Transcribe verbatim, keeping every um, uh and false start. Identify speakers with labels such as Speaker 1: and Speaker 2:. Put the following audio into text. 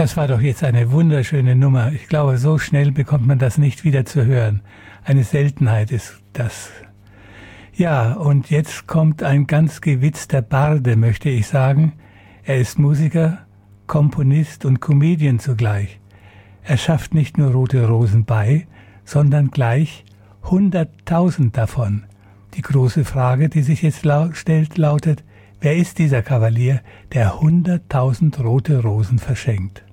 Speaker 1: Das war doch jetzt eine wunderschöne Nummer. Ich glaube, so schnell bekommt man das nicht wieder zu hören. Eine Seltenheit ist das. Ja, und jetzt kommt ein ganz gewitzter Barde, möchte ich sagen. Er ist Musiker, Komponist und Comedian zugleich. Er schafft nicht nur Rote Rosen bei, sondern gleich hunderttausend davon. Die große Frage, die sich jetzt lau- stellt, lautet: Wer ist dieser Kavalier, der hunderttausend Rote Rosen verschenkt?